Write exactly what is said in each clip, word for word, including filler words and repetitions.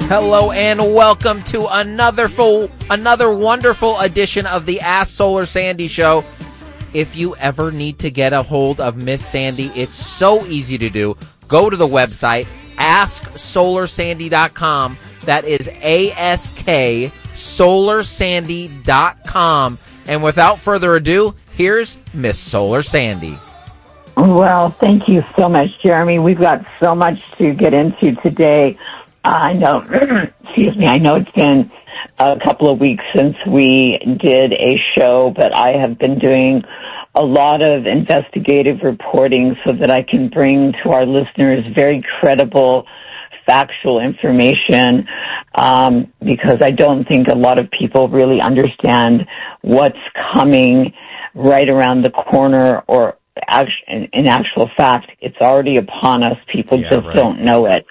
Hello and welcome to another full, another wonderful edition of the Ask Solar Sandy Show. If you ever need to get a hold of Miss Sandy, it's so easy to do. Go to the website, ask solar sandy dot com. That is A S K solar sandy dot com. And without further ado, here's Miss Solar Sandy. Well, thank you so much, Jeremy. We've got so much to get into today. I know, excuse me, I know it's been a couple of weeks since we did a show, but I have been doing a lot of investigative reporting so that I can bring to our listeners very credible, factual information, um, because I don't think a lot of people really understand what's coming right around the corner, or in actual fact, it's already upon us. People yeah, just right. don't know it.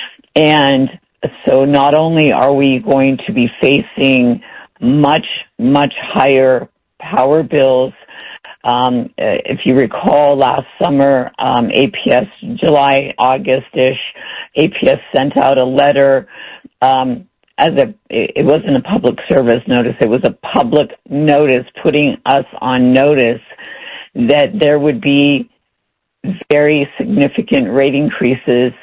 And so not only are we going to be facing much, much higher power bills, um, if you recall last summer, um, A P S, July, August-ish, A P S sent out a letter, um, as a, it wasn't a public service notice, it was a public notice putting us on notice that there would be very significant rate increases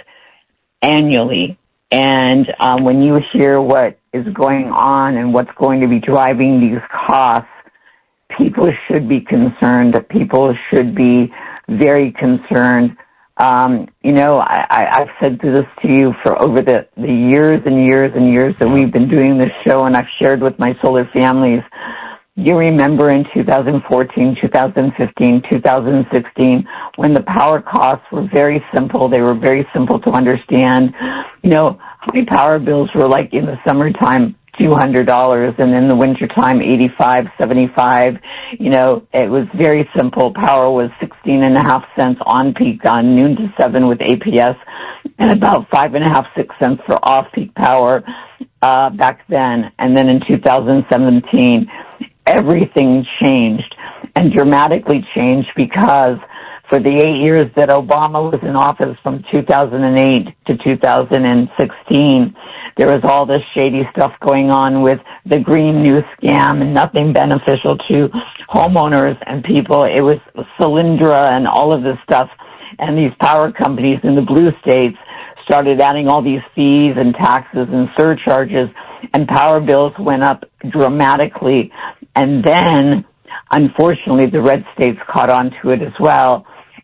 annually. And um, when you hear what is going on and what's going to be driving these costs, people should be concerned. People should be very concerned. Um, you know, I, I, I've said this to you for over the, the years and years and years that we've been doing this show, and I've shared with my solar families. You remember in two thousand fourteen, two thousand fifteen, two thousand sixteen, when the power costs were very simple, they were very simple to understand. You know, high power bills were like in the summertime, two hundred dollars, and in the wintertime, eighty-five, seventy-five. You know, it was very simple. Power was sixteen and a half cents on peak on noon to seven with A P S, and about five and a half, six cents for off-peak power uh, back then. And then in two thousand seventeen, everything changed, and dramatically changed, because for the eight years that Obama was in office from two thousand eight to two thousand sixteen, there was all this shady stuff going on with the Green New Scam and nothing beneficial to homeowners and people. It was Solyndra and all of this stuff. And these power companies in the blue states started adding all these fees and taxes and surcharges, and power bills went up dramatically. And then, unfortunately, the red states caught on to it as well,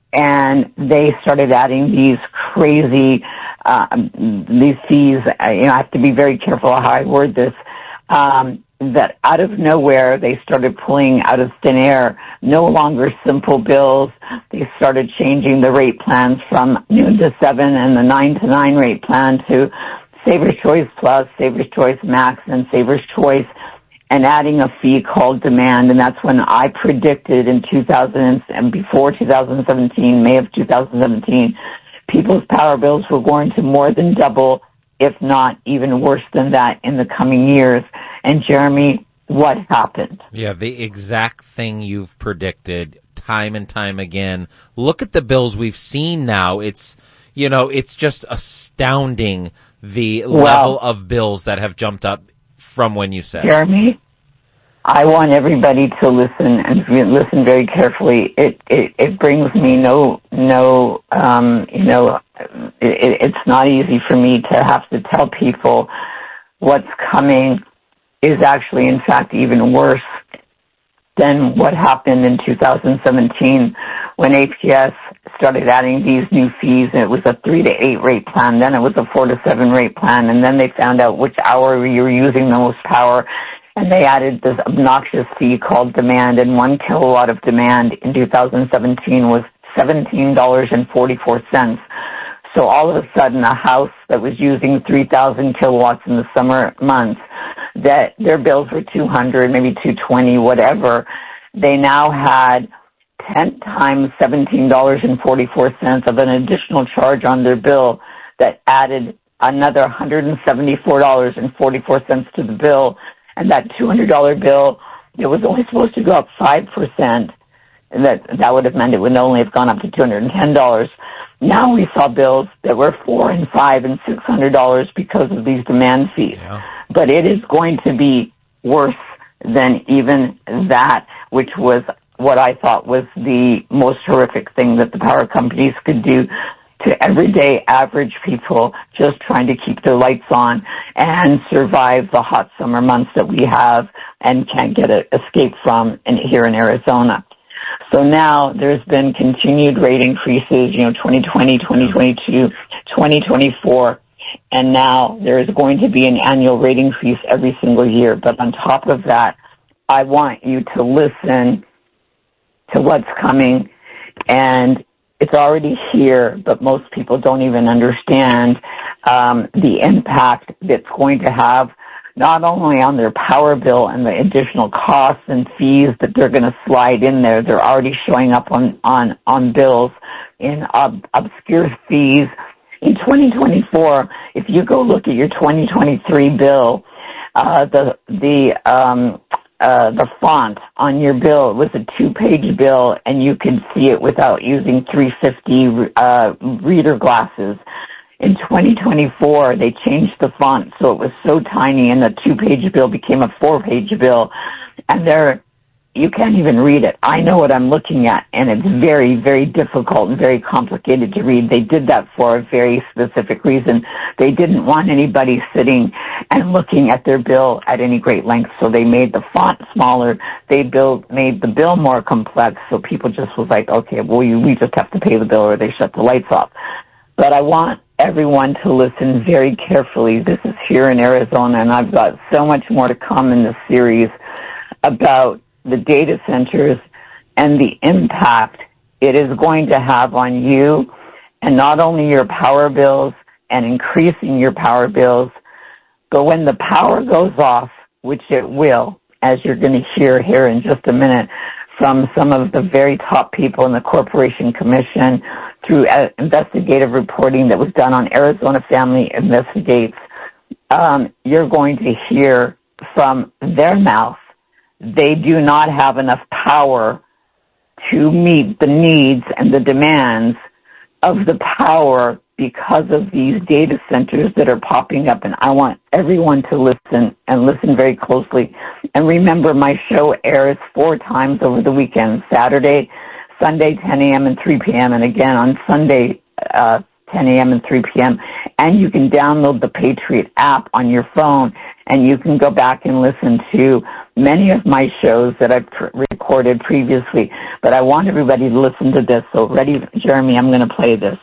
and they started adding these crazy, uh, these fees. You know, I have to be very careful how I word this, um, that out of nowhere, they started pulling out of thin air, no longer simple bills. They started changing the rate plans from noon to seven and the nine to nine rate plan to Saver's Choice Plus, Saver's Choice Max, and Saver's Choice, and adding a fee called demand. And that's when I predicted in two thousand and before two thousand seventeen, May of two thousand seventeen, people's power bills were going to more than double, if not even worse than that, in the coming years. And Jeremy, what happened? Yeah, the exact thing you've predicted time and time again. Look at the bills we've seen now. It's, you know, it's just astounding the well, level of bills that have jumped up from when you said. Jeremy, I want everybody to listen and listen very carefully. It it, it brings me no no um, you know it, it's not easy for me to have to tell people what's coming is actually in fact even worse than what happened in two thousand seventeen when A P S started adding these new fees. It was a three to eight rate plan, then it was a four to seven rate plan, and then they found out which hour you were using the most power, and they added this obnoxious fee called demand, and one kilowatt of demand in two thousand seventeen was seventeen dollars and forty-four cents. So all of a sudden, a house that was using three thousand kilowatts in the summer months, that their bills were two hundred, maybe two twenty, whatever, they now had ten times seventeen dollars and forty-four cents of an additional charge on their bill that added another one hundred seventy-four dollars and forty-four cents to the bill. And that two hundred dollars bill, it was only supposed to go up five percent. And that, that would have meant it would only have gone up to two hundred ten dollars. Now we saw bills that were four and five and six hundred dollars because of these demand fees. Yeah. But it is going to be worse than even that, which was what I thought was the most horrific thing that the power companies could do to everyday average people just trying to keep their lights on and survive the hot summer months that we have and can't get an escape from in, here in Arizona. So now there's been continued rate increases, you know, twenty twenty, twenty twenty-two, twenty twenty-four, and now there is going to be an annual rate increase every single year. But on top of that, I want you to listen to what's coming, and it's already here, but most people don't even understand um, the impact that's going to have not only on their power bill and the additional costs and fees that they're going to slide in there. They're already showing up on, on, on bills in ob- obscure fees. In twenty twenty-four, if you go look at your twenty twenty-three bill, uh, the, the, um, uh, the font on your bill was a two-page bill, and you could see it without using three fifty, uh, reader glasses. In twenty twenty-four, they changed the font so it was so tiny, and the two-page bill became a four-page bill, and there, you can't even read it. I know what I'm looking at, and it's very, very difficult and very complicated to read. They did that for a very specific reason. They didn't want anybody sitting and looking at their bill at any great length, so they made the font smaller. They built, made the bill more complex, so people just was like, okay, well, you, we just have to pay the bill or they shut the lights off. But I want everyone to listen very carefully. This is here in Arizona, and I've got so much more to come in this series about the data centers and the impact it is going to have on you, and not only your power bills and increasing your power bills, but when the power goes off, which it will, as you're going to hear here in just a minute from some of the very top people in the Corporation Commission through uh, investigative reporting that was done on Arizona Family Investigates, um, you're going to hear from their mouth they do not have enough power to meet the needs and the demands of the power because of these data centers that are popping up. And I want everyone to listen and listen very closely. And remember, my show airs four times over the weekend: Saturday, Sunday, ten a.m. and three p.m., and again on Sunday, uh, ten a.m. and three p.m. And you can download the Patriot app on your phone, and you can go back and listen to many of my shows that I've pr- recorded previously. But I want everybody to listen to this. So ready, Jeremy, I'm going to play this.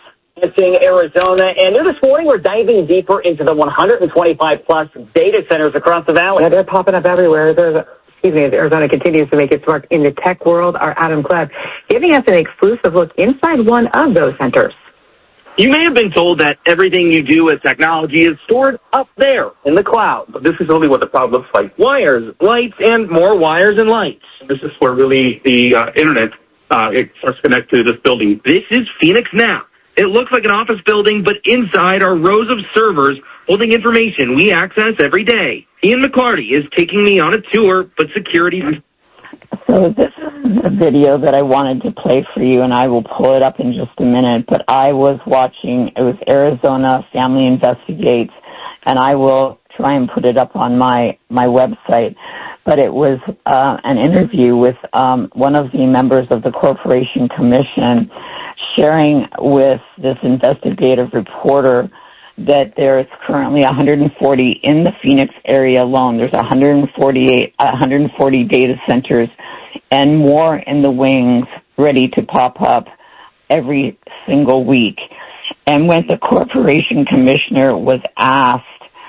Arizona, and this morning we're diving deeper into the one hundred twenty-five plus data centers across the valley. Yeah, they're popping up everywhere. There's a, excuse me, Arizona continues to make its mark in the tech world. Our Adam Klebb giving us an exclusive look inside one of those centers. You may have been told that everything you do with technology is stored up there in the cloud. But this is only what the cloud looks like. Wires, lights, and more wires and lights. This is where really the uh, internet uh, it starts to connect to this building. This is Phoenix Now. It looks like an office building, but inside are rows of servers holding information we access every day. Ian McCarty is taking me on a tour, but security... So this is the video that I wanted to play for you, and I will pull it up in just a minute. But I was watching, it was Arizona Family Investigates, and I will try and put it up on my, my website. But it was uh, an interview with um, one of the members of the Corporation Commission sharing with this investigative reporter that there is currently one hundred forty in the Phoenix area alone. There's one hundred forty-eight, one hundred forty data centers and more in the wings ready to pop up every single week. And when the Corporation Commissioner was asked,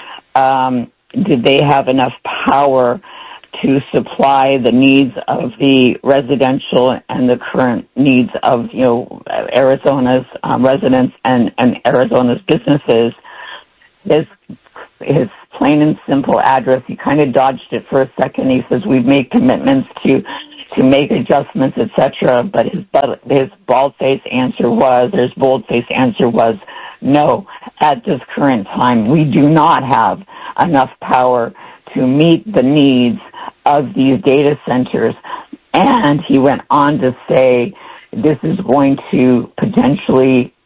um, did they have enough power to supply the needs of the residential and the current needs of, you know, Arizona's um, residents and, and Arizona's businesses, his, his plain and simple address, he kind of dodged it for a second. He says, we've made commitments to, to make adjustments, et cetera. But his, his bald-faced answer was, his bold-faced answer was, no, at this current time, we do not have enough power to meet the needs of these data centers. And he went on to say this is going to potentially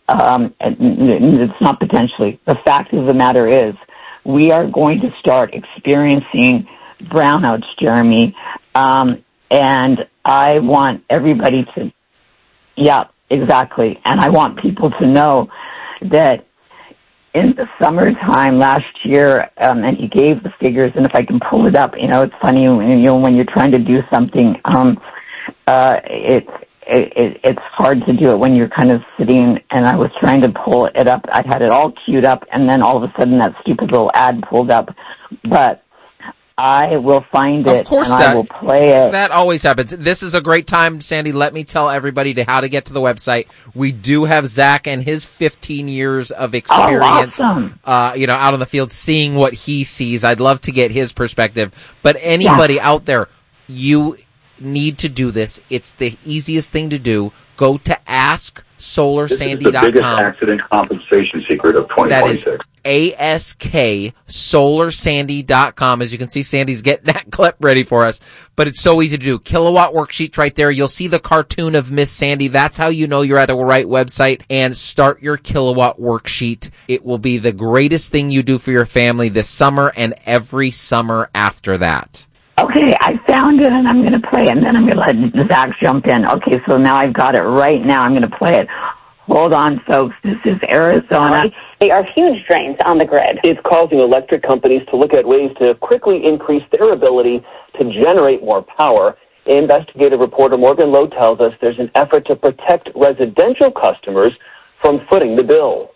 um, it's not potentially. The fact of the matter is we are going to start experiencing brownouts, Jeremy, um, and I want everybody to, yeah, exactly. And I want people to know that in the summertime last year, um, and he gave the figures, and if I can pull it up, you know, it's funny, you know, when you're trying to do something, um, uh, it's, it, it's hard to do it when you're kind of sitting, and I was trying to pull it up. I had it all queued up, and then all of a sudden that stupid little ad pulled up. But I will find it, of course and that, I will play it. That always happens. This is a great time, Sandy. Let me tell everybody to how to get to the website. We do have Zach and his fifteen years of experience, oh, awesome. uh, you know, out on the field, seeing what he sees. I'd love to get his perspective. But anybody yeah. out there, you need to do this. It's the easiest thing to do. Go to ask solar sandy dot com. This is the biggest accident compensation secret of twenty twenty-six. That is A S K solar sandy dot com. As you can see, Sandy's getting that clip ready for us. But it's so easy to do. Kilowatt worksheet right there. You'll see the cartoon of Miss Sandy. That's how you know you're at the right website. And start your kilowatt worksheet. It will be the greatest thing you do for your family this summer and every summer after that. Okay, I found it, and I'm going to play it, and then I'm going to let Zach jump in. Okay, so now I've got it right now. I'm going to play it. Hold on, folks. This is Arizona. They are huge drains on the grid. It's causing electric companies to look at ways to quickly increase their ability to generate more power. Investigative reporter Morgan Lowe tells us there's an effort to protect residential customers from footing the bill.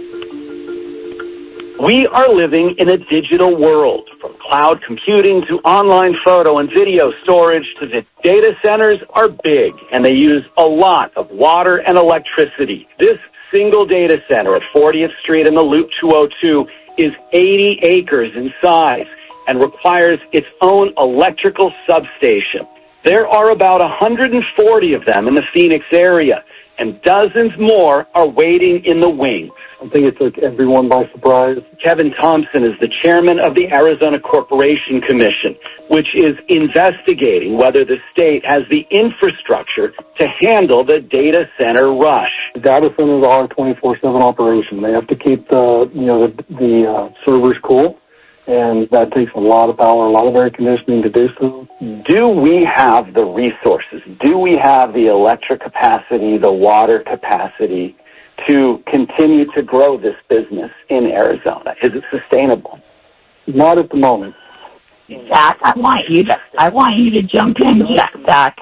We are living in a digital world. From cloud computing to online photo and video storage to the data centers are big, and they use a lot of water and electricity. This single data center at fortieth Street and the Loop two oh two is eighty acres in size and requires its own electrical substation. There are about one hundred forty of them in the Phoenix area, and dozens more are waiting in the wings. I think it took everyone by surprise. Kevin Thompson is the chairman of the Arizona Corporation Commission, which is investigating whether the state has the infrastructure to handle the data center rush. The data centers are a twenty-four seven operation. They have to keep the, you know, the, the uh, servers cool, and that takes a lot of power, a lot of air conditioning to do so. Do we have the resources? Do we have the electric capacity, the water capacity to continue to grow this business in Arizona? Is it sustainable? Not at the moment. Zach, I want you to, I want you to jump in, Zach.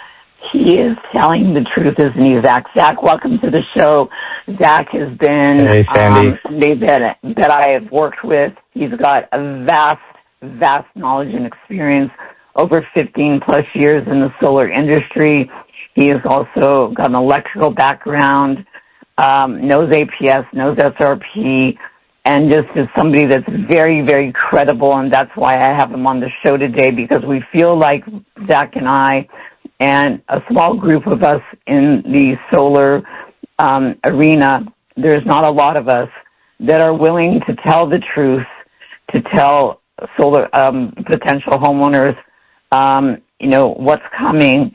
He is telling the truth, isn't he, Zach? Zach, welcome to the show. Zach has been hey, Sandy. Um, somebody that, that I have worked with. He's got a vast, vast knowledge and experience, over fifteen plus years in the solar industry. He has also got an electrical background, um, knows A P S, knows S R P, and just is somebody that's very, very credible, and that's why I have him on the show today, because we feel like Zach and I and a small group of us in the solar um, arena, there's not a lot of us that are willing to tell the truth, to tell solar um, potential homeowners, um, you know, what's coming.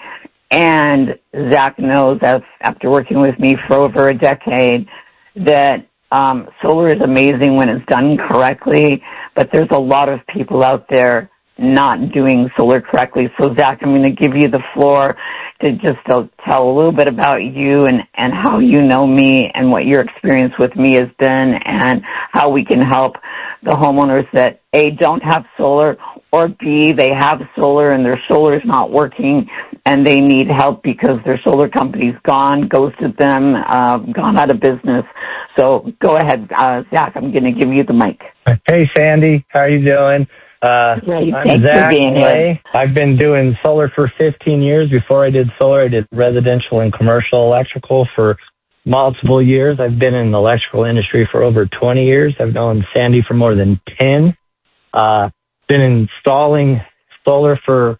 And Zach knows, as after working with me for over a decade, that um, solar is amazing when it's done correctly, but there's a lot of people out there not doing solar correctly. So, Zach, I'm going to give you the floor to just tell, tell a little bit about you and, and how you know me and what your experience with me has been and how we can help the homeowners that, A, don't have solar, or B, they have solar and their solar is not working and they need help because their solar company's gone, ghosted them, uh, gone out of business. So go ahead, uh, Zach, I'm going to give you the mic. Hey, Sandy, how are you doing? Uh, Great. I'm Thanks Zach for being Lay. here. I've been doing solar for fifteen years. Before I did solar, I did residential and commercial electrical for multiple years. I've been in the electrical industry for over twenty years. I've known Sandy for more than ten. Uh, been installing solar for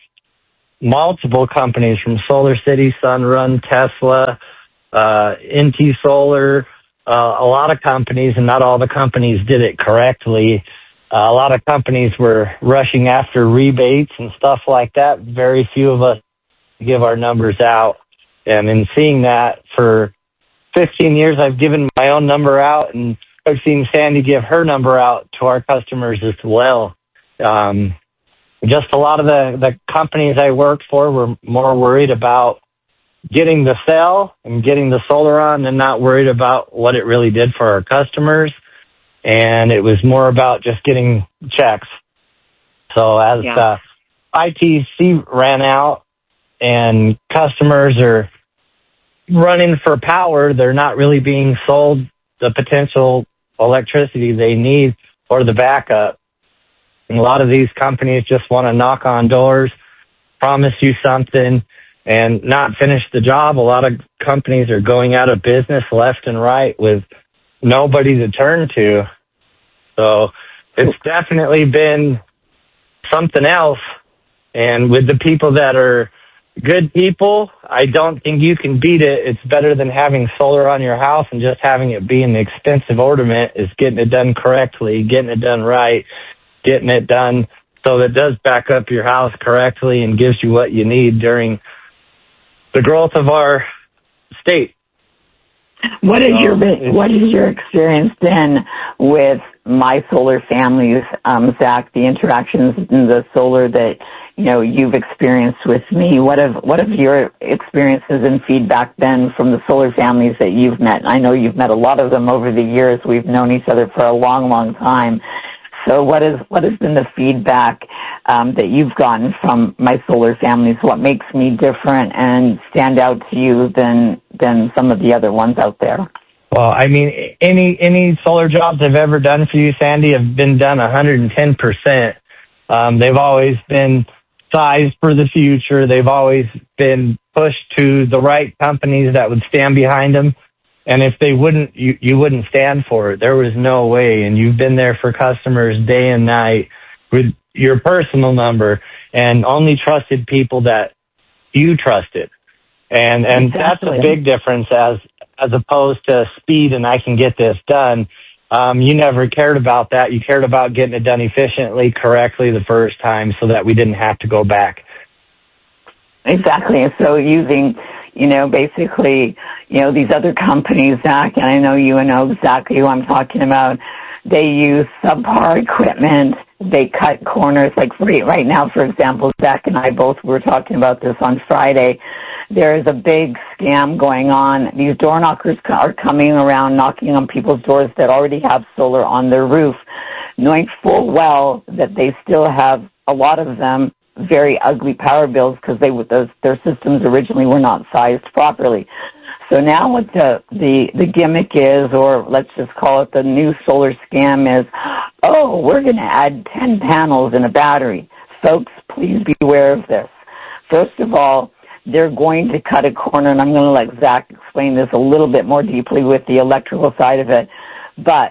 multiple companies from Solar City, Sunrun, Tesla, uh, N T Solar, uh, a lot of companies, and not all the companies did it correctly. Uh, a lot of companies were rushing after rebates and stuff like that. Very few of us give our numbers out. And in seeing that for fifteen years, I've given my own number out, and I've seen Sandy give her number out to our customers as well. Um, just a lot of the, the companies I worked for were more worried about getting the sale and getting the solar on and not worried about what it really did for our customers. And it was more about just getting checks. So as yeah. uh, I T C ran out and customers are running for power, they're not really being sold the potential electricity they need for the backup. And a lot of these companies just want to knock on doors, promise you something, and not finish the job. A lot of companies are going out of business left and right with nobody to turn to. So it's definitely been something else. And with the people that are good people, I don't think you can beat it. It's better than having solar on your house and just having it be an expensive ornament. Is getting it done correctly, getting it done right, getting it done so that it does back up your house correctly and gives you what you need during the growth of our state. What is your what is your experience then with My Solar Families, um, Zach? The interactions in the solar that you know you've experienced with me. What have what have your experiences and feedback been from the solar families that you've met? I know you've met a lot of them over the years. We've known each other for a long, long time. So what is what has been the feedback um, that you've gotten from My Solar Families? What makes me different and stand out to you than than some of the other ones out there? Well, I mean, any any solar jobs I've ever done for you, Sandy, have been done one hundred ten percent. Um, they've always been sized for the future. They've always been pushed to the right companies that would stand behind them. And if they wouldn't, you, you wouldn't stand for it. There was no way. And you've been there for customers day and night with your personal number and only trusted people that you trusted. And, and exactly. That's a big difference as, as opposed to speed and I can get this done. Um, you never cared about that. You cared about getting it done efficiently, correctly the first time so that we didn't have to go back. Exactly. And so using, you know, basically, you know, these other companies, Zach, and I know you know exactly who I'm talking about, they use subpar equipment. They cut corners. Like right now, for example, Zach and I both were talking about this on Friday. There is a big scam going on. These door knockers are coming around, knocking on people's doors that already have solar on their roof, knowing full well that they still have, a lot of them, very ugly power bills because they those, their systems originally were not sized properly. So now what the, the, the gimmick is, or let's just call it the new solar scam is, oh, we're going to add ten panels in a battery. Folks, please beware of this. First of all, they're going to cut a corner, and I'm going to let Zach explain this a little bit more deeply with the electrical side of it. But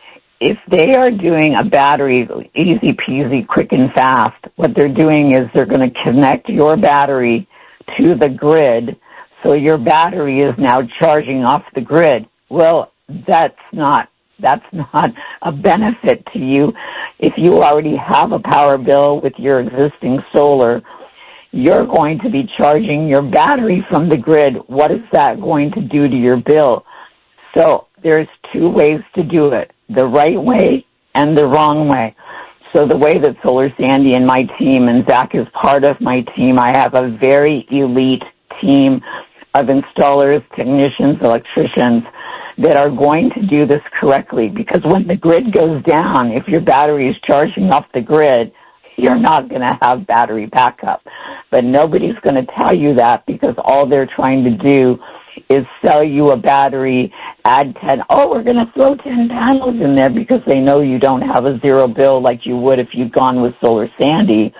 if they are doing a battery easy peasy, quick and fast, what they're doing is they're going to connect your battery to the grid, so your battery is now charging off the grid. Well, that's not that's not a benefit to you. If you already have a power bill with your existing solar, you're going to be charging your battery from the grid. What is that going to do to your bill? So there's two ways to do it, the right way and the wrong way. So the way that Solar Sandy and my team, and Zach is part of my team, I have a very elite team of installers, technicians, electricians that are going to do this correctly. Because when the grid goes down, if your battery is charging off the grid, you're not going to have battery backup. But nobody's going to tell you that because all they're trying to do is sell you a battery, add ten, oh, we're going to throw ten panels in there because they know you don't have a zero bill like you would if you'd gone with Solar Sandy.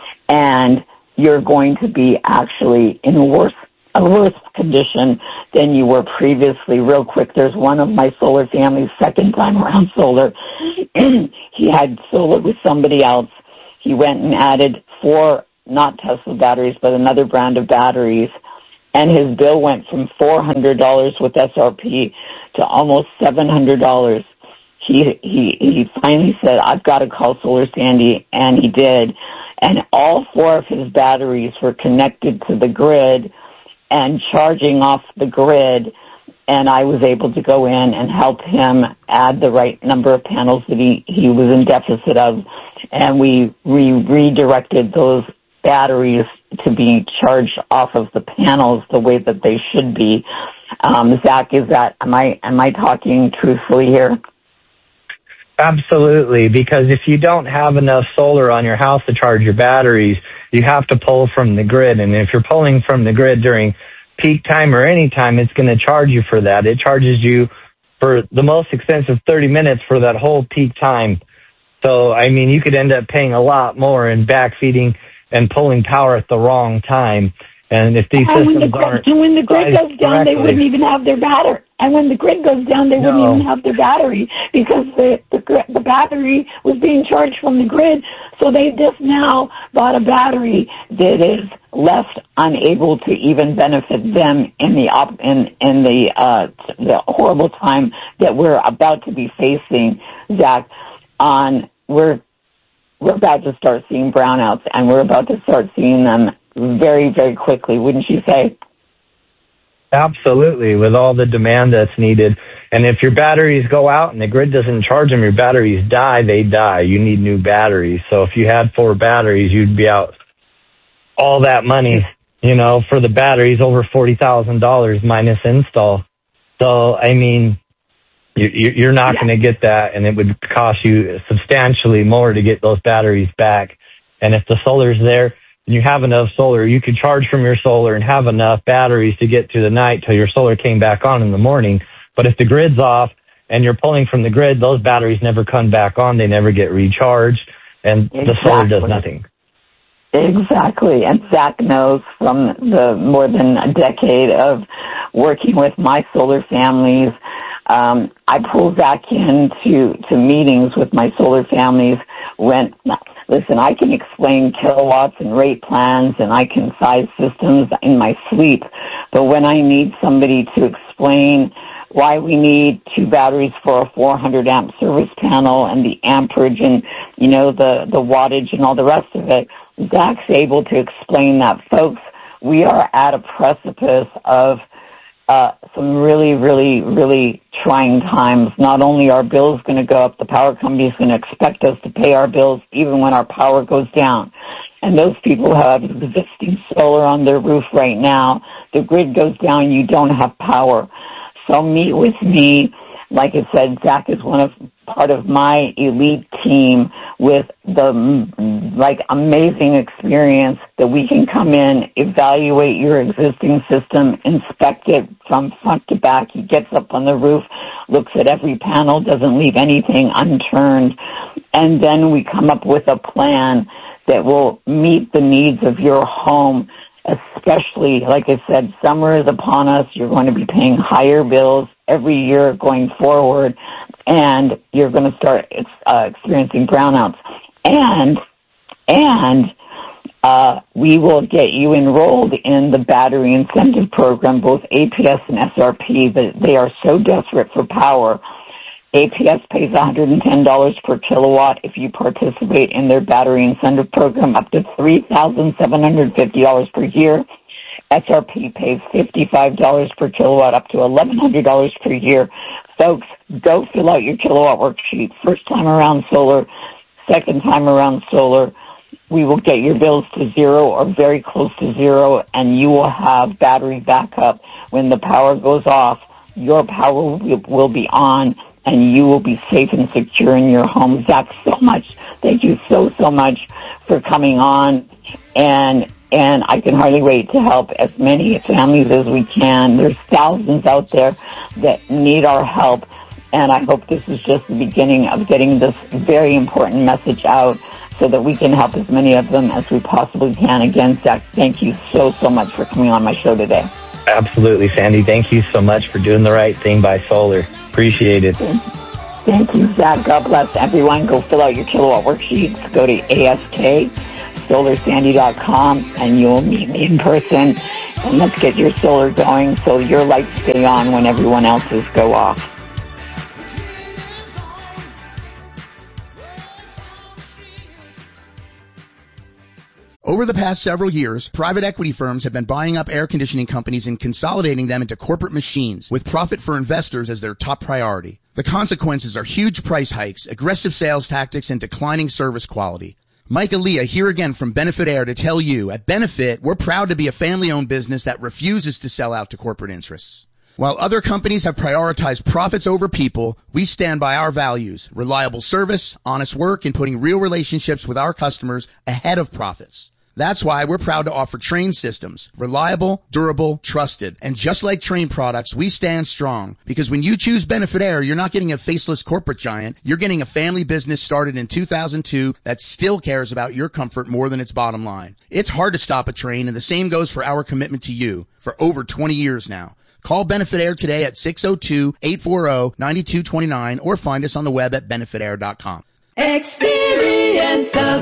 And you're going to be actually in worse, a worse condition than you were previously. Real quick, there's one of my solar family's second time around solar. He had solar with somebody else. He went and added four, not Tesla batteries, but another brand of batteries. And his bill went from four hundred dollars with S R P to almost seven hundred dollars. He, he, he finally said, I've got to call Solar Sandy, and he did. And all four of his batteries were connected to the grid and charging off the grid. and I was able to go in and help him add the right number of panels that he, he was in deficit of, and we re- redirected those batteries to be charged off of the panels the way that they should be. Um, Zach, is that, am I, am I talking truthfully here? Absolutely, because if you don't have enough solar on your house to charge your batteries, you have to pull from the grid. And if you're pulling from the grid during peak time or any time, it's going to charge you for that. It charges you for the most expensive thirty minutes for that whole peak time. So, I mean, you could end up paying a lot more in backfeeding and pulling power at the wrong time. And if these and systems when the grid, aren't and when the grid goes down, correctly, they wouldn't even have their battery. And when the grid goes down, they No. wouldn't even have their battery because the, the the battery was being charged from the grid. So they just now bought a battery that is left unable to even benefit them in the op, in in the uh, the horrible time that we're about to be facing, Zach. On we're we're about to start seeing brownouts, and we're about to start seeing them very, very quickly, wouldn't you say? Absolutely, with all the demand that's needed. And if your batteries go out and the grid doesn't charge them, your batteries die, they die. You need new batteries. So if you had four batteries, you'd be out all that money, you know, for the batteries, over forty thousand dollars minus install. So, I mean, you, you're not yeah. going to get that, and it would cost you substantially more to get those batteries back. And if the solar's there, and you have enough solar, you could charge from your solar and have enough batteries to get through the night till your solar came back on in the morning. But if the grid's off and you're pulling from the grid, those batteries never come back on. They never get recharged, and exactly. the solar does nothing. Exactly. And Zach knows from the more than a decade of working with my solar families. Um, I pull Zach into to meetings with my solar families when, listen, I can explain kilowatts and rate plans and I can size systems in my sleep, but when I need somebody to explain why we need two batteries for a four hundred amp service panel and the amperage and, you know, the, the wattage and all the rest of it, Zach's able to explain that. Folks, we are at a precipice of uh, some really, really, really trying times. Not only are bills going to go up, the power company is going to expect us to pay our bills even when our power goes down. And those people who have existing solar on their roof right now, the grid goes down, you don't have power. So meet with me. Like I said, Zach is one of part of my elite team with the like amazing experience that we can come in, evaluate your existing system, inspect it from front to back. He gets up on the roof, looks at every panel, doesn't leave anything unturned, and then we come up with a plan that will meet the needs of your home. Especially, like I said, summer is upon us. You're going to be paying higher bills every year going forward, and you're going to start uh, experiencing brownouts. And and uh, we will get you enrolled in the battery incentive program, both A P S and S R P. That they are so desperate for power. A P S pays one hundred ten dollars per kilowatt if you participate in their battery incentive program, up to three thousand seven hundred fifty dollars per year. S R P pays fifty-five dollars per kilowatt, up to eleven hundred dollars per year. Folks, go fill out your kilowatt worksheet. First time around solar, second time around solar, we will get your bills to zero or very close to zero, and you will have battery backup. When the power goes off, your power will, will be on, and you will be safe and secure in your home. Zach, so much. Thank you so, so much for coming on. And and I can hardly wait to help as many families as we can. There's thousands out there that need our help. And I hope this is just the beginning of getting this very important message out so that we can help as many of them as we possibly can. Again, Zach, thank you so, so much for coming on my show today. Absolutely, Sandy. Thank you so much for doing the right thing by solar. Appreciate it. Thank you, Zach. God bless everyone. Go fill out your kilowatt worksheets. Go to A S K solar sandy dot com and you'll meet me in person. And let's get your solar going so your lights stay on when everyone else's go off. Over the past several years, private equity firms have been buying up air conditioning companies and consolidating them into corporate machines, with profit for investors as their top priority. The consequences are huge price hikes, aggressive sales tactics, and declining service quality. Mike Aaliyah here again from Benefit Air to tell you, at Benefit, we're proud to be a family-owned business that refuses to sell out to corporate interests. While other companies have prioritized profits over people, we stand by our values, reliable service, honest work, and putting real relationships with our customers ahead of profits. That's why we're proud to offer Trane systems, reliable, durable, trusted. And just like Trane products, we stand strong, because when you choose Benefit Air, you're not getting a faceless corporate giant. You're getting a family business started in two thousand two that still cares about your comfort more than its bottom line. It's hard to stop a Trane, and the same goes for our commitment to you for over twenty years now. Call Benefit Air today at six oh two, eight four oh, nine two two nine or find us on the web at benefit air dot com. Experience the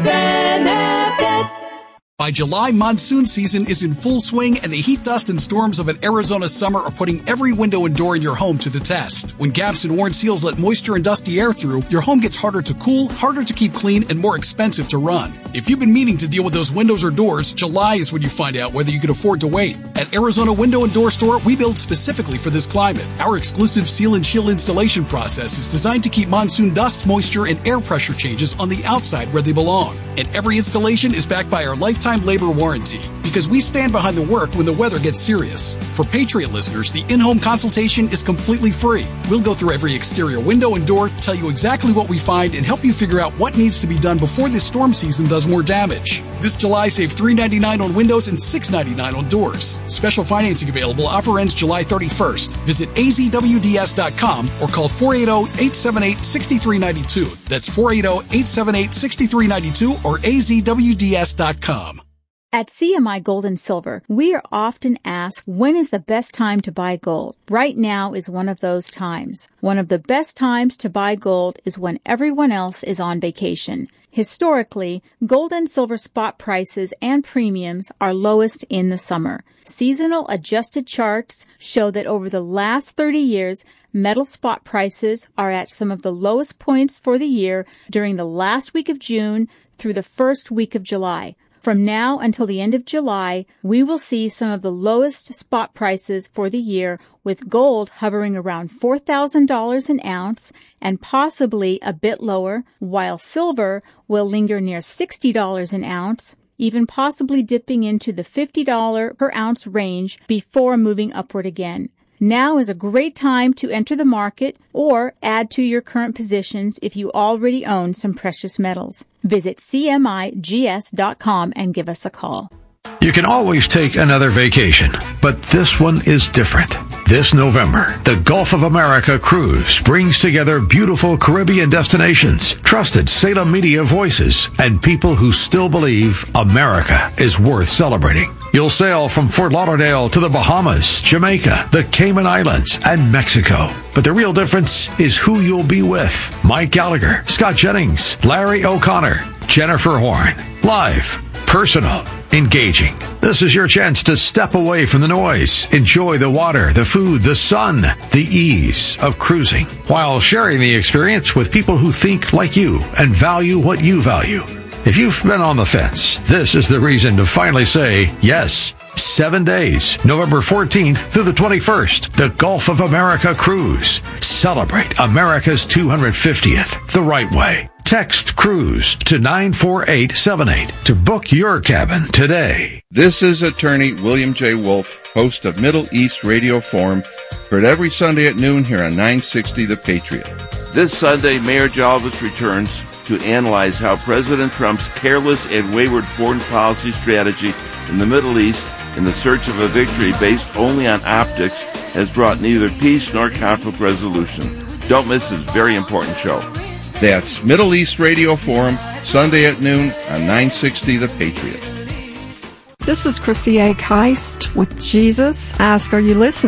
benefit. By July, monsoon season is in full swing, and the heat, dust, and storms of an Arizona summer are putting every window and door in your home to the test. When gaps and worn seals let moisture and dusty air through, your home gets harder to cool, harder to keep clean, and more expensive to run. If you've been meaning to deal with those windows or doors, July is when you find out whether you can afford to wait. At Arizona Window and Door Store, we build specifically for this climate. Our exclusive seal and chill installation process is designed to keep monsoon dust, moisture, and air pressure changes on the outside where they belong. And every installation is backed by our lifetime labor warranty, because we stand behind the work when the weather gets serious. For Patriot listeners, the in-home consultation is completely free. We'll go through every exterior window and door, tell you exactly what we find, and help you figure out what needs to be done before this storm season does more damage. This July, save three dollars and ninety-nine cents on windows and six dollars and ninety-nine cents on doors. Special financing available. Offer ends July thirty-first. Visit A Z W D S dot com or call four eight zero, eight seven eight, six three nine two. That's four eight zero, eight seven eight, six three nine two or A Z W D S dot com. At C M I Gold and Silver, we are often asked, when is the best time to buy gold? Right now is one of those times. One of the best times to buy gold is when everyone else is on vacation. Historically, gold and silver spot prices and premiums are lowest in the summer. Seasonal adjusted charts show that over the last thirty years, metal spot prices are at some of the lowest points for the year during the last week of June through the first week of July. From now until the end of July, we will see some of the lowest spot prices for the year, with gold hovering around four thousand dollars an ounce and possibly a bit lower, while silver will linger near sixty dollars an ounce, even possibly dipping into the fifty dollars per ounce range before moving upward again. Now is a great time to enter the market or add to your current positions if you already own some precious metals. Visit C M I G S dot com and give us a call. You can always take another vacation, but this one is different. This November, the Gulf of America Cruise brings together beautiful Caribbean destinations, trusted Salem media voices, and people who still believe America is worth celebrating. You'll sail from Fort Lauderdale to the Bahamas, Jamaica, the Cayman Islands, and Mexico. But the real difference is who you'll be with. Mike Gallagher, Scott Jennings, Larry O'Connor, Jennifer Horn. Live, personal, engaging. This is your chance to step away from the noise, enjoy the water, the food, the sun, the ease of cruising, while sharing the experience with people who think like you and value what you value. If you've been on the fence, this is the reason to finally say yes. Seven days, November fourteenth through the twenty-first, the Gulf of America Cruise. Celebrate America's two hundred fiftieth the right way. Text CRUISE to nine four eight seven eight to book your cabin today. This is attorney William J. Wolf, host of Middle East Radio Forum, heard every Sunday at noon here on nine sixty The Patriot. This Sunday, Mayor Jalvis returns to analyze how President Trump's careless and wayward foreign policy strategy in the Middle East in the search of a victory based only on optics has brought neither peace nor conflict resolution. Don't miss this very important show. That's Middle East Radio Forum, Sunday at noon on nine sixty The Patriot. This is Christy A. Keist with Jesus Ask, Are You Listening?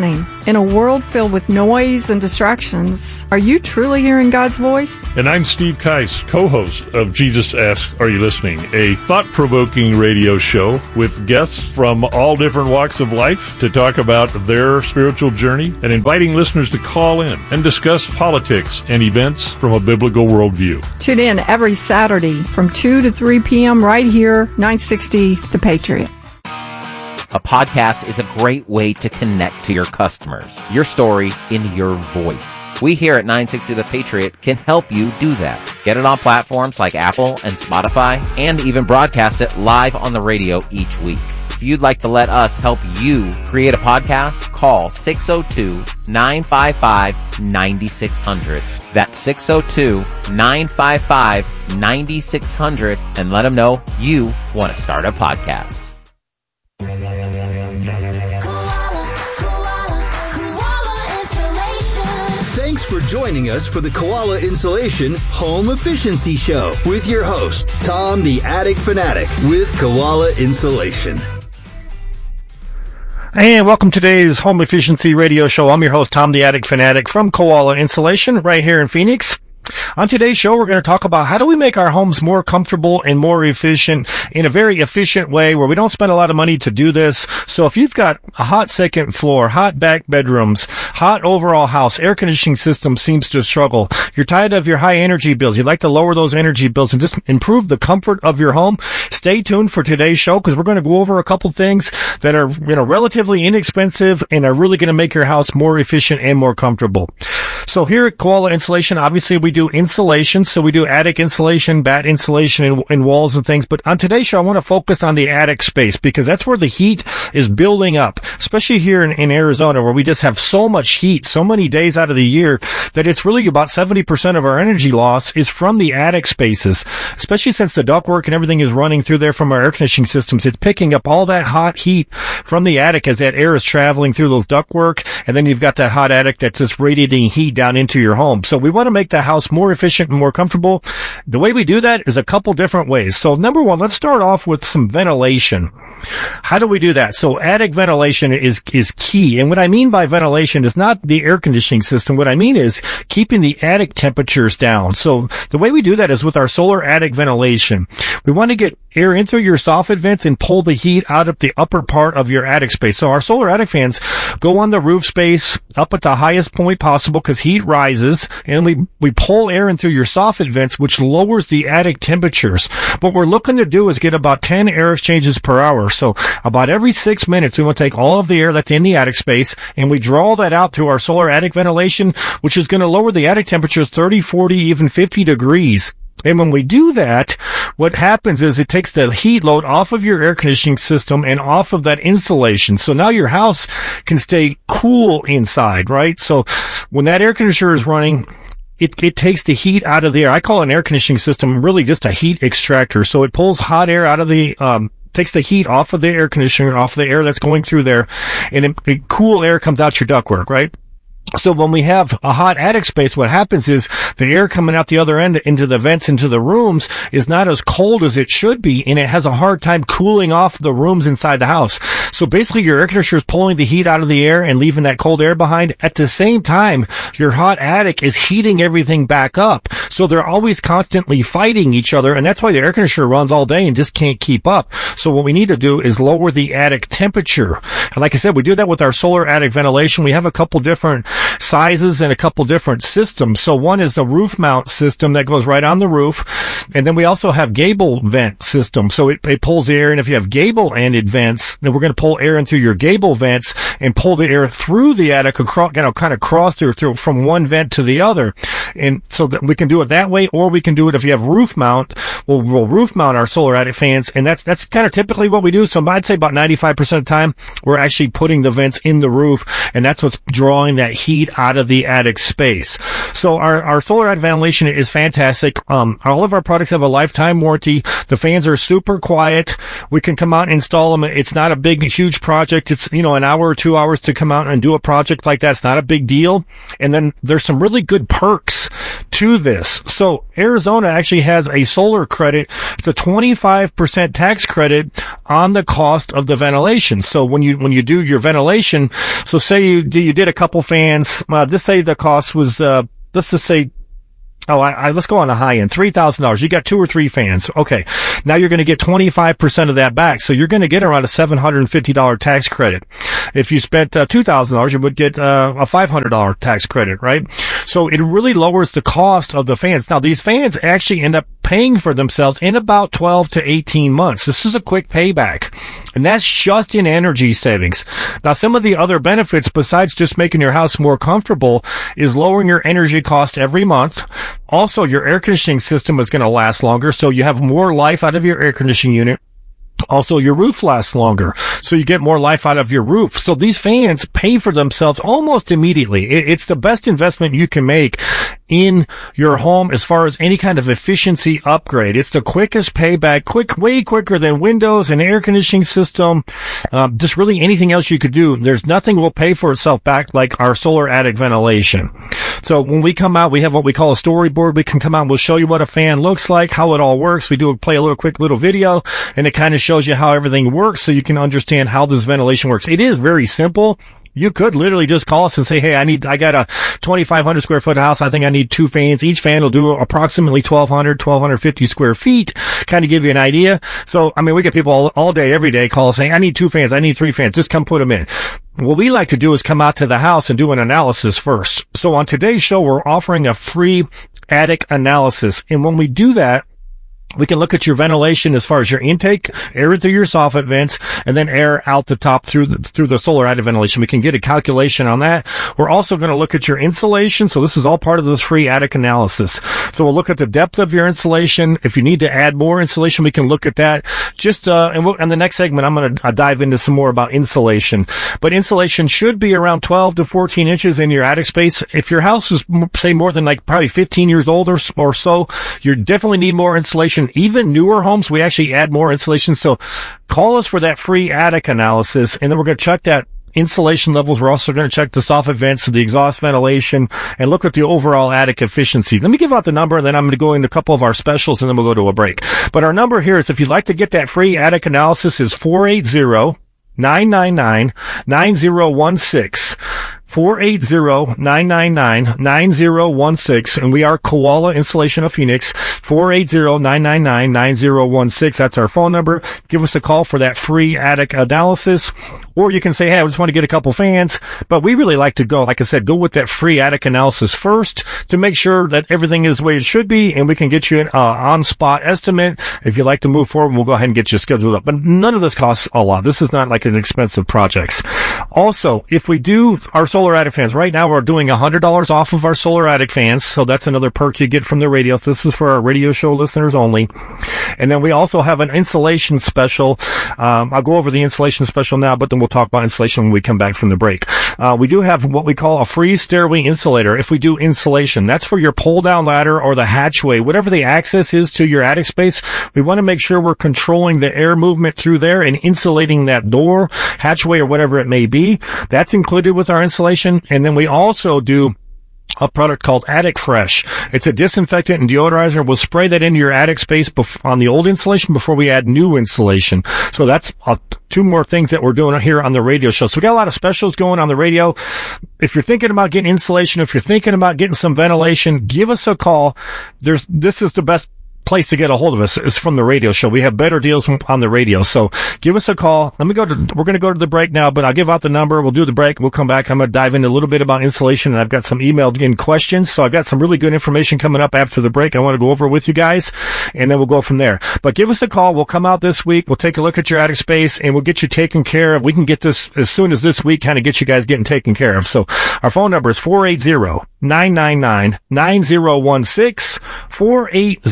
In a world filled with noise and distractions, are you truly hearing God's voice? And I'm Steve Kais, co-host of Jesus Asks, Are You Listening? A thought-provoking radio show with guests from all different walks of life to talk about their spiritual journey and inviting listeners to call in and discuss politics and events from a biblical worldview. Tune in every Saturday from two to three p.m. right here, nine sixty The Patriot. A podcast is a great way to connect to your customers. Your story in your voice. We here at nine sixty The Patriot can help you do that. Get it on platforms like Apple and Spotify, and even broadcast it live on the radio each week. If you'd like to let us help you create a podcast, call six oh two, nine five five, nine six zero zero. That's six oh two, nine five five, nine six zero zero, and let them know you want to start a podcast. Thanks for joining us for the Koala Insulation Home Efficiency Show with your host, Tom the Attic Fanatic with Koala Insulation. And welcome to today's Home Efficiency Radio Show. I'm your host, Tom the Attic Fanatic from Koala Insulation right here in Phoenix. On today's show, we're going to talk about how do we make our homes more comfortable and more efficient in a very efficient way where we don't spend a lot of money to do this. So if you've got a hot second floor, hot back bedrooms, hot overall house, air conditioning system seems to struggle, you're tired of your high energy bills, you'd like to lower those energy bills and just improve the comfort of your home, stay tuned for today's show because we're going to go over a couple things that are, you know, relatively inexpensive and are really going to make your house more efficient and more comfortable. So here at Koala Insulation, obviously we do insulation, so we do attic insulation, bat insulation, and, and walls and things. But on today's show, I want to focus on the attic space because that's where the heat is building up, especially here in, in Arizona where we just have so much heat, so many days out of the year that it's really about seventy percent of our energy loss is from the attic spaces, especially since the ductwork and everything is running through there from our air conditioning systems. It's picking up all that hot heat from the attic as that air is traveling through those ductwork, and then you've got that hot attic that's just radiating heat down into your home. So we want to make the house more efficient and more comfortable. The way we do that is a couple different ways. So number one, let's start off with some ventilation. How do we do that? So attic ventilation is, is key. And what I mean by ventilation is not the air conditioning system. What I mean is keeping the attic temperatures down. So the way we do that is with our solar attic ventilation. We want to get air in through your soffit vents and pull the heat out of the upper part of your attic space. So our solar attic fans go on the roof space up at the highest point possible because heat rises, and we, we pull air in through your soffit vents, which lowers the attic temperatures. What we're looking to do is get about ten air exchanges per hour. So about every six minutes, we want to take all of the air that's in the attic space and we draw that out through our solar attic ventilation, which is going to lower the attic temperatures thirty, forty, even fifty degrees. And when we do that, what happens is it takes the heat load off of your air conditioning system and off of that insulation. So now your house can stay cool inside, right? So when that air conditioner is running, It, it takes the heat out of the air. I call an air conditioning system really just a heat extractor. So it pulls hot air out of the, um, takes the heat off of the air conditioner, off the air that's going through there, and it, it, cool air comes out your ductwork, right? So when we have a hot attic space, what happens is the air coming out the other end into the vents, into the rooms is not as cold as it should be, and it has a hard time cooling off the rooms inside the house. So basically your air conditioner is pulling the heat out of the air and leaving that cold air behind. At the same time, your hot attic is heating everything back up. So they're always constantly fighting each other, and that's why the air conditioner runs all day and just can't keep up. So what we need to do is lower the attic temperature. And like I said, we do that with our solar attic ventilation. We have a couple different sizes and a couple different systems. So one is the roof mount system that goes right on the roof. And then we also have gable vent system. So it, it pulls the air. And if you have gable ended vents, then we're going to pull air in through your gable vents and pull the air through the attic, across, you know, kind of cross through, through from one vent to the other. And so that we can do it that way, or we can do it if you have roof mount. We'll, we'll roof mount our solar attic fans. And that's, that's kind of typically what we do. So I'd say about ninety-five percent of the time, we're actually putting the vents in the roof. And that's what's drawing that heat out of the attic space. So our, our solar attic ventilation is fantastic. Um, all of our products have a lifetime warranty. The fans are super quiet. We can come out and install them. It's not a big, huge project. It's, you know, an hour or two hours to come out and do a project like that. It's not a big deal. And then there's some really good perks to this. So Arizona actually has a solar credit. It's a twenty-five percent tax credit on the cost of the ventilation. So when you, when you do your ventilation, so say you, you did a couple fans, uh, just say the cost was, uh, let's just say, Oh, I, I, let's go on the high end. three thousand dollars. You got two or three fans. Okay. Now you're going to get twenty-five percent of that back. So you're going to get around a seven hundred fifty dollars tax credit. If you spent uh, two thousand dollars, you would get uh, a five hundred dollars tax credit, right? So it really lowers the cost of the fans. Now these fans actually end up paying for themselves in about twelve to eighteen months. This is a quick payback. And that's just in energy savings. Now some of the other benefits besides just making your house more comfortable is lowering your energy cost every month. Also, your air conditioning system is going to last longer, so you have more life out of your air conditioning unit. Also, your roof lasts longer, so you get more life out of your roof. So these fans pay for themselves almost immediately. It's the best investment you can make in your home as far as any kind of efficiency upgrade. It's the quickest payback, quick, way quicker than windows and air conditioning system. Um, just really anything else you could do. There's nothing will pay for itself back like our solar attic ventilation. So when we come out, we have what we call a storyboard. We can come out and we'll show you what a fan looks like, how it all works. We do play a little quick little video, and it kind of shows you how everything works so you can understand how this ventilation works. It is very simple. You could literally just call us and say, hey, I need, I got a twenty-five hundred square foot house. I think I need two fans. Each fan will do approximately twelve hundred, twelve fifty square feet. Kind of give you an idea. So, I mean, we get people all, all day, every day call saying, I need two fans. I need three fans. Just come put them in. What we like to do is come out to the house and do an analysis first. So on today's show, we're offering a free attic analysis. And when we do that, we can look at your ventilation as far as your intake, air through your soffit vents, and then air out the top through the, through the solar attic ventilation. We can get a calculation on that. We're also going to look at your insulation. So this is all part of this free attic analysis. So we'll look at the depth of your insulation. If you need to add more insulation, we can look at that. Just, uh, and we'll, in the next segment, I'm going to uh, dive into some more about insulation. But insulation should be around twelve to fourteen inches in your attic space. If your house is, say, more than like probably fifteen years old or, or so, you definitely need more insulation. Even newer homes, we actually add more insulation. So call us for that free attic analysis, and then we're going to check that insulation levels. We're also going to check the soffit vents, the exhaust ventilation, and look at the overall attic efficiency. Let me give out the number, and then I'm going to go into a couple of our specials, and then we'll go to a break. But our number here is, if you'd like to get that free attic analysis, is four eight zero, nine nine nine, nine zero one six. four eight zero, nine nine nine, nine zero one six, and we are Koala Insulation of Phoenix. four eight zero, nine nine nine, nine zero one six. That's our phone number. Give us a call for that free attic analysis. Or you can say, hey, I just want to get a couple fans. But we really like to go, like I said, go with that free attic analysis first to make sure that everything is the way it should be, and we can get you an uh, on-spot estimate. If you'd like to move forward, we'll go ahead and get you scheduled up. But none of this costs a lot. This is not like an expensive project. Also, if we do our solar attic fans, right now we're doing one hundred dollars off of our solar attic fans, so that's another perk you get from the radio. So this is for our radio show listeners only. And then we also have an insulation special. Um, I'll go over the insulation special now, but then we'll talk about insulation when we come back from the break. Uh, we do have what we call a free stairway insulator if we do insulation. That's for your pull-down ladder or the hatchway, whatever the access is to your attic space. We want to make sure we're controlling the air movement through there and insulating that door, hatchway, or whatever it may be. That's included with our insulation. And then we also do a product called Attic Fresh. It's a disinfectant and deodorizer. We'll spray that into your attic space bef- on the old insulation before we add new insulation. So that's uh, two more things that we're doing here on the radio show. So we got a lot of specials going on the radio. If you're thinking about getting insulation, if you're thinking about getting some ventilation, give us a call. There's, this is the best place to get a hold of us is from the radio show. We have better deals on the radio. So give us a call. Let me go to, we're going to go to the break now, but I'll give out the number. We'll do the break. We'll come back. I'm going to dive into a little bit about insulation, and I've got some emailed in questions. So I've got some really good information coming up after the break. I want to go over with you guys, and then we'll go from there. But give us a call. We'll come out this week. We'll take a look at your attic space, and we'll get you taken care of. We can get this as soon as this week, kind of get you guys getting taken care of. So our phone number is four eight zero, nine nine nine, nine zero one six, four eight zero,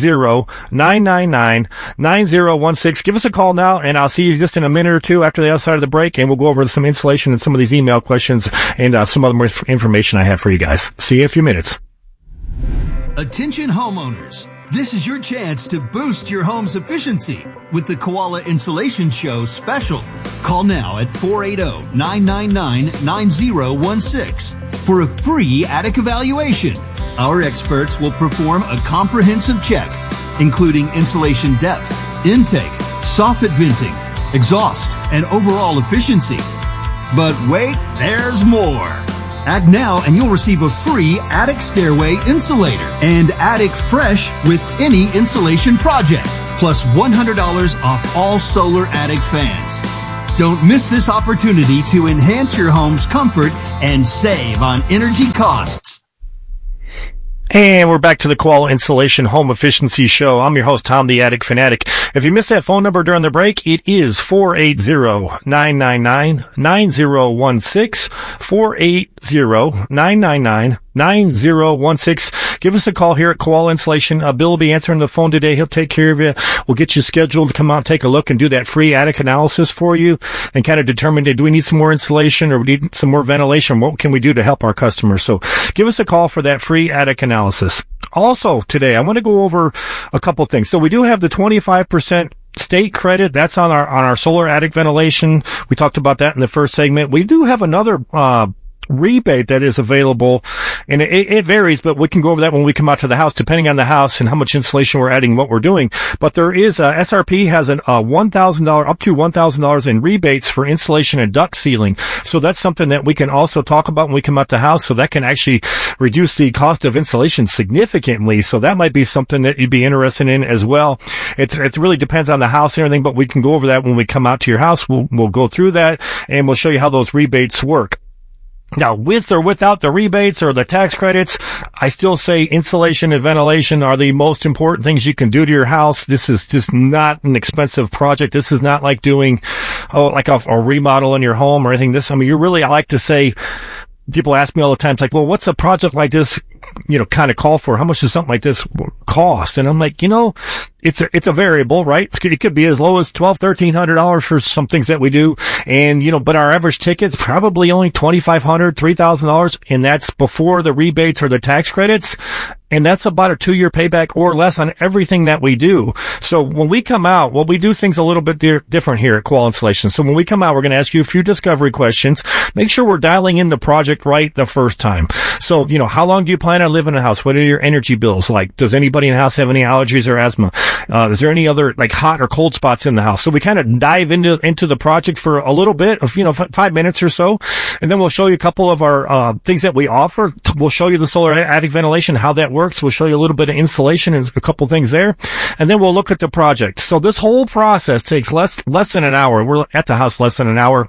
zero, nine nine nine, nine zero one six. Give us a call now, and I'll see you just in a minute or two after the other side of the break, and we'll go over some insulation and some of these email questions and uh, some other more information I have for you guys. See you in a few minutes. Attention homeowners. This is your chance to boost your home's efficiency with the Koala Insulation Show special. Call now at four eight zero, nine nine nine, nine zero one six for a free attic evaluation. Our experts will perform a comprehensive check, including insulation depth, intake, soffit venting, exhaust, and overall efficiency. But wait, there's more. Act now and you'll receive a free attic stairway insulator and Attic Fresh with any insulation project, plus one hundred dollars off all solar attic fans. Don't miss this opportunity to enhance your home's comfort and save on energy costs. And we're back to the Koala Insulation Home Efficiency Show. I'm your host, Tom the Attic Fanatic. If you missed that phone number during the break, it is four eight zero, nine nine nine, nine zero one six, four eight zero, nine nine nine, nine zero one six. Give us a call here at Koala Insulation. Uh, Bill will be answering the phone today. He'll take care of you. We'll get you scheduled to come out and take a look and do that free attic analysis for you and kind of determine, do we need some more insulation or we need some more ventilation? What can we do to help our customers? So give us a call for that free attic analysis. Also today, I want to go over a couple things. So we do have the twenty-five percent state credit. That's on our, on our solar attic ventilation. We talked about that in the first segment. We do have another, uh, rebate that is available, and it, it varies, but we can go over that when we come out to the house, depending on the house and how much insulation we're adding, what we're doing. But there is, uh, S R P has an, uh, one thousand dollars, up to one thousand dollars in rebates for insulation and duct sealing. So that's something that we can also talk about when we come out the house. So that can actually reduce the cost of insulation significantly. So that might be something that you'd be interested in as well. It's, it really depends on the house and everything, but we can go over that when we come out to your house. We'll, we'll go through that and we'll show you how those rebates work. Now, with or without the rebates or the tax credits, I still say insulation and ventilation are the most important things you can do to your house. This is just not an expensive project. This is not like doing, oh, like a, a remodel in your home or anything. This, I mean, you really, I like to say, people ask me all the time, it's like, well, what's a project like this, you know, kind of call for? How much does something like this cost? And I'm like, you know, it's a, it's a variable, right? It could be as low as twelve, thirteen hundred dollars for some things that we do. And, you know, but our average ticket's probably only twenty-five hundred dollars, three thousand dollars. And that's before the rebates or the tax credits. And that's about a two-year payback or less on everything that we do. So when we come out, well, we do things a little bit di- different here at Koala Insulation. So when we come out, we're going to ask you a few discovery questions. Make sure we're dialing in the project right the first time. So, you know, how long do you plan on living in a house? What are your energy bills like? Does anybody in the house have any allergies or asthma? Uh, is there any other like hot or cold spots in the house? So we kind of dive into, into the project for a little bit of, you know, f- five minutes or so. And then we'll show you a couple of our, uh, things that we offer. We'll show you the solar attic ventilation, how that works. We'll show you a little bit of insulation and a couple things there. And then we'll look at the project. So this whole process takes less, less than an hour. We're at the house less than an hour.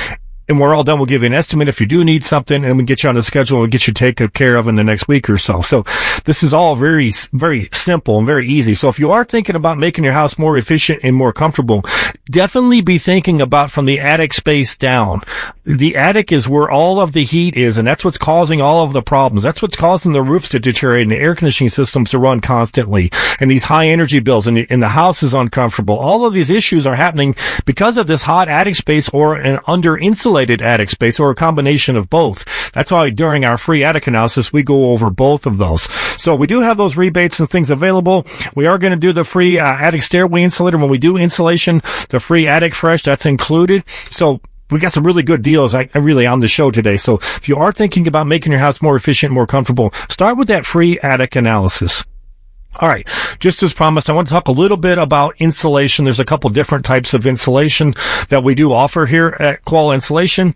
And we're all done. We'll give you an estimate if you do need something, and we get you on the schedule and get you taken care of in the next week or so. So this is all very, very simple and very easy. So if you are thinking about making your house more efficient and more comfortable, definitely be thinking about from the attic space down. The attic is where all of the heat is, and that's what's causing all of the problems. That's what's causing the roofs to deteriorate and the air conditioning systems to run constantly, and these high energy bills, and the, and the house is uncomfortable. All of these issues are happening because of this hot attic space or an under insulated attic space or a combination of both. That's why during our free attic analysis, we go over both of those. So we do have those rebates and things available. We are going to do the free uh, attic stairway insulator. When we do insulation, the free Attic Fresh, that's included. So we got some really good deals I, I really on the show today. So if you are thinking about making your house more efficient, more comfortable, start with that free attic analysis. All right. Just as promised, I want to talk a little bit about insulation. There's a couple different types of insulation that we do offer here at Koala Insulation.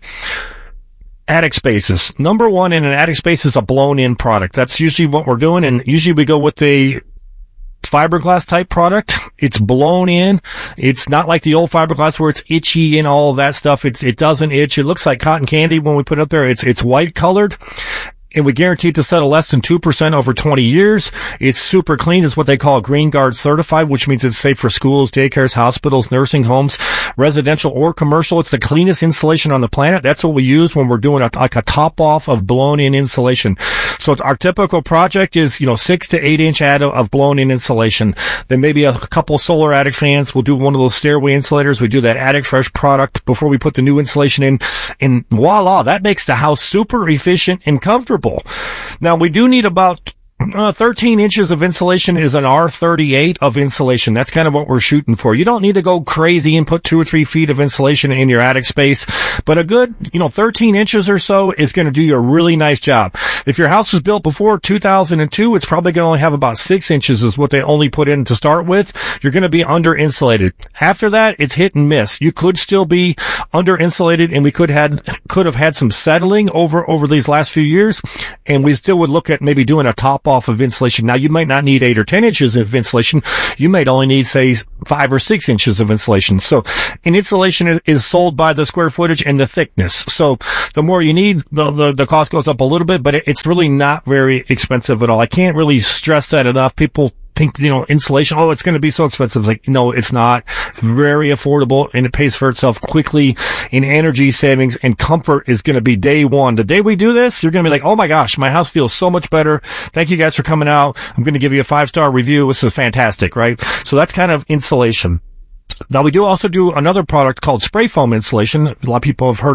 Attic spaces. Number one in an attic space is a blown-in product. That's usually what we're doing, and usually we go with the fiberglass type product. It's blown in. It's not like the old fiberglass where it's itchy and all of that stuff. It's, it doesn't itch. It looks like cotton candy when we put it up there. It's, it's white colored. and we guarantee it to settle less than two percent over twenty years. It's super clean. It's what they call Green Guard certified, which means it's safe for schools, daycares, hospitals, nursing homes, residential or commercial. It's the cleanest insulation on the planet. That's what we use when we're doing a, like a top off of blown in insulation. So our typical project is, you know, six to eight inch ad of blown in insulation. Then maybe a couple solar attic fans. We'll do one of those stairway insulators. We do that Attic Fresh product before we put the new insulation in, and voila, that makes the house super efficient and comfortable. Now, we do need about Uh, thirteen inches of insulation is an R thirty-eight of insulation. That's kind of what we're shooting for. You don't need to go crazy and put two or three feet of insulation in your attic space, but a good, you know, thirteen inches or so is going to do you a really nice job. If your house was built before two thousand two, it's probably going to only have about six inches is what they only put in to start with. You're going to be under insulated. After that, it's hit and miss. You could still be under insulated, and we could had, could have had some settling over, over these last few years, and we still would look at maybe doing a top off of insulation. Now, you might not need eight or ten inches of insulation. You might only need, say, five or six inches of insulation. So, an insulation is sold by the square footage and the thickness. So, the more you need, the, the, the cost goes up a little bit, but it, it's really not very expensive at all. I can't really stress that enough. People think, you know, insulation, oh, it's going to be so expensive. It's like, no, it's not. It's very affordable, and it pays for itself quickly in energy savings, and comfort is going to be day one. The day we do this, you're going to be like, oh my gosh, my house feels so much better. Thank you guys for coming out. I'm going to give you a five-star review. This is fantastic, right? So that's kind of insulation. Now, we do also do another product called spray foam insulation. A lot of people have heard